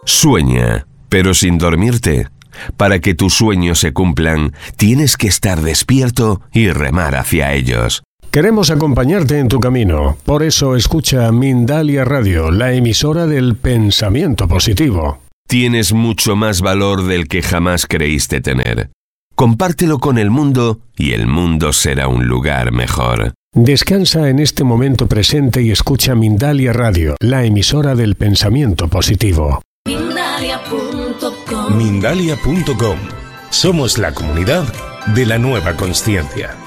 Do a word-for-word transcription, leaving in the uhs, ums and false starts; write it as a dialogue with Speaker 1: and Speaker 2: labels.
Speaker 1: Sueña, pero sin dormirte. Para que tus sueños se cumplan, tienes que estar despierto y remar hacia ellos.
Speaker 2: Queremos acompañarte en tu camino. Por eso escucha Mindalia Radio, la emisora del pensamiento positivo.
Speaker 1: Tienes mucho más valor del que jamás creíste tener. Compártelo con el mundo y el mundo será un lugar mejor.
Speaker 2: Descansa en este momento presente y escucha Mindalia Radio, la emisora del pensamiento positivo.
Speaker 3: Mindalia punto com.
Speaker 4: Mindalia punto com. Somos la comunidad de la nueva consciencia.